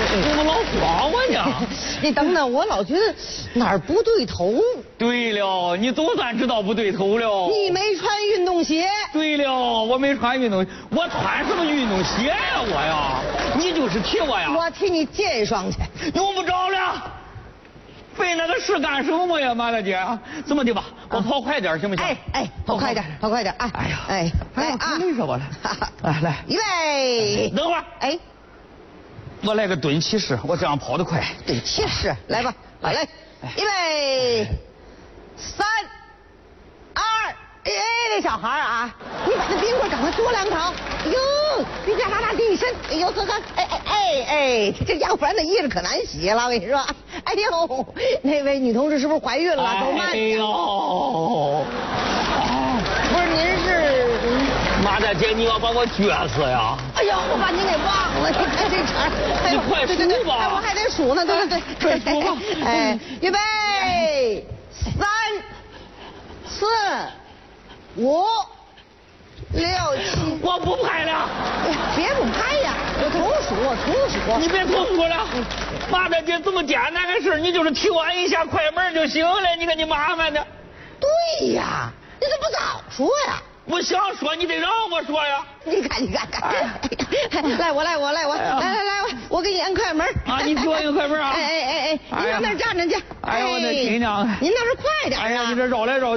怎么老晃我呢？ 你等等，我老觉得哪儿不对头。 对了，你总算知道不对头了。 你没穿运动鞋。 对了，我没穿运动鞋，我穿什么运动鞋呀我呀？你就是替我呀。 我替你借一双去。 用不着了。费那个事干什么呀，马大姐？这么的吧，我跑快点行不行？ 跑快点，跑快点！ 哎呀， 来啊！ 累死我了！来， 预备， 等会儿，我来个蹲起式，我这样跑得快。 蹲起式，来吧，来，预备，3、2，那小孩啊，你把那冰棍赶快嘬2口。哟，你这哈地一伸，哎呦呵，这要不然那衣裳可难洗了，我跟你说。哎呦，那位女同志是不是怀孕了？走慢点。 哎呦， 不是，您是马大姐，你要把我撅死呀！ 哎呦，我把您给忘了，你看这茬， 你快数吧！ 我还得数呢，对， 快数吧！ 预备，3、4、5、6、7， 我不拍了。 别不拍呀，我重数。 你别重数了，马大姐这么简单的事，你就是替我按一下快门就行了。你看你麻烦的。 对呀，你怎么不早说呀？ 我想说，你得让我说呀。 你看，来，我给你按快门啊！你替我按快门啊！ 您上那儿站着去。 哎呀，我的亲娘！ 您倒是快点啊！ 哎呀，你这绕来绕